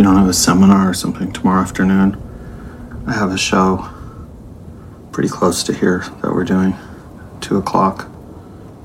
don't have a seminar or something tomorrow afternoon. I have a show pretty close to here that we're doing, 2 o'clock.